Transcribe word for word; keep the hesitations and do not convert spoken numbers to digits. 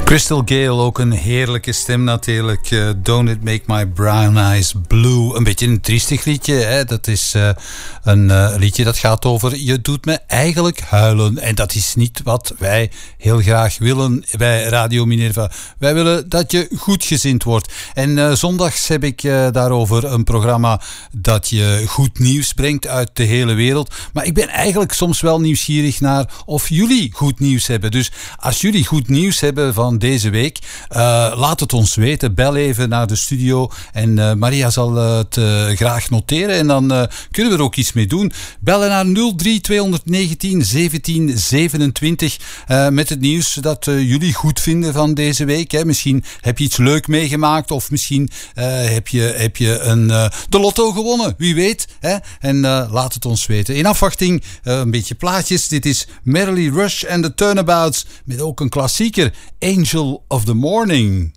Crystal Gale, ook een heerlijke stem natuurlijk. Uh, Don't It Make My Brown Eyes Blue. Een beetje een triestig liedje. Hè? Dat is uh, een uh, liedje dat gaat over je doet me eigenlijk huilen. En dat is niet wat wij heel graag willen bij Radio Minerva. Wij willen dat je goedgezind wordt. En uh, zondags heb ik uh, daarover een programma dat je goed nieuws brengt uit de hele wereld. Maar ik ben eigenlijk soms wel nieuwsgierig naar of jullie goed nieuws hebben. Dus als jullie goed nieuws hebben van deze week, uh, laat het ons weten. Bel even naar de studio en uh, Maria zal uh, het uh, graag noteren en dan uh, kunnen we er ook iets mee doen. Bellen naar nul drie tweehonderdnegentien zeventien zevenentwintig uh, met het nieuws dat uh, jullie goed vinden van deze week. Hè. Misschien heb je iets leuk meegemaakt of misschien uh, heb je, heb je een, uh, de lotto gewonnen. Wie weet. Hè. En uh, laat het ons weten. In afwachting uh, een beetje plaatjes. Dit is Merrily Rush and the Turnabouts met ook een klassieker, Angel of the Morning.